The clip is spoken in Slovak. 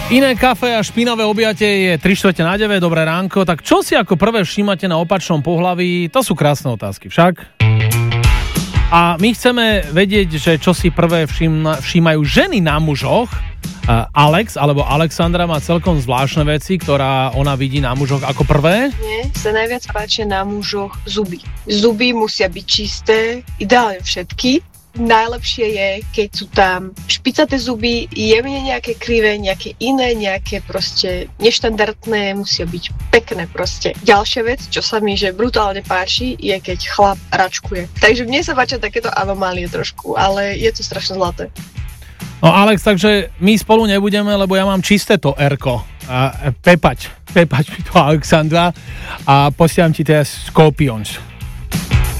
Iné kafe a špinavé objatie je 8:45, dobré ránko. Tak čo si ako prvé všímate na opačnom pohlaví? To sú krásne otázky však. A my chceme vedieť, že čo si prvé všímajú ženy na mužoch. Alex, alebo Alexandra má celkom zvláštne veci, ktorá ona vidí na mužoch ako prvé. Mne sa najviac páčia na mužoch zuby. Zuby musia byť čisté, ideálne všetky. Najlepšie je, keď sú tam špicaté zuby, jemne nejaké krivé, nejaké iné, nejaké proste neštandardné, musia byť pekné proste. Ďalšia vec, čo sa mi že brutálne páči, je keď chlap račkuje. Takže mne sa páčia takéto anomálie trošku, ale je to strašne zlaté. No Alex, takže my spolu nebudeme, lebo ja mám čisté to R-ko. Pepač mi to Alexandra a posielam ti teraz Scorpions.